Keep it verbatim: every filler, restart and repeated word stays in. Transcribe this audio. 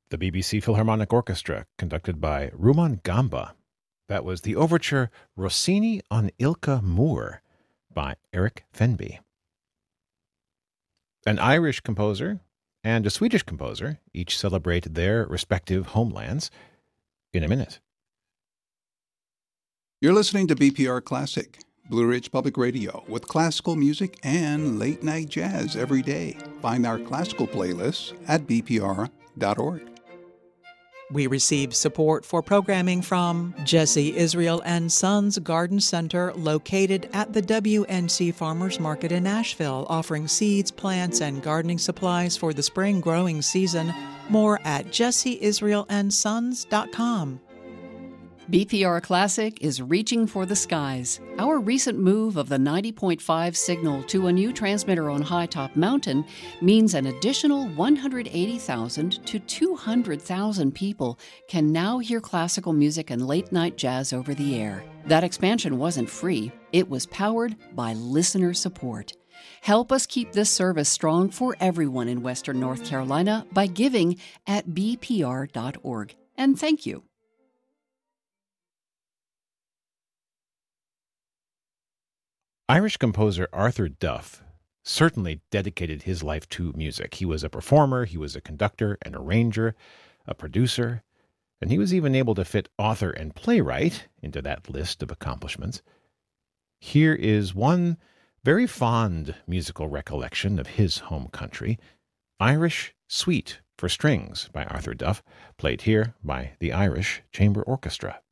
The B B C Philharmonic Orchestra, conducted by Rumaan Gamba. That was the overture Rossini on Ilka Moor by Eric Fenby. An Irish composer and a Swedish composer each celebrate their respective homelands in a minute. You're listening to B P R Classic, Blue Ridge Public Radio, with classical music and late-night jazz every day. Find our classical playlists at b p r dot org. We receive support for programming from Jesse Israel and Sons Garden Center, located at the W N C Farmers Market in Nashville, offering seeds, plants, and gardening supplies for the spring growing season. More at jesse israel and sons dot com. B P R Classic is reaching for the skies. Our recent move of the ninety point five signal to a new transmitter on High Top Mountain means an additional one hundred eighty thousand to two hundred thousand people can now hear classical music and late-night jazz over the air. That expansion wasn't free. It was powered by listener support. Help us keep this service strong for everyone in Western North Carolina by giving at b p r dot org. And thank you. Irish composer Arthur Duff certainly dedicated his life to music. He was a performer, he was a conductor, an arranger, a producer, and he was even able to fit author and playwright into that list of accomplishments. Here is one very fond musical recollection of his home country, Irish Suite for Strings by Arthur Duff, played here by the Irish Chamber Orchestra.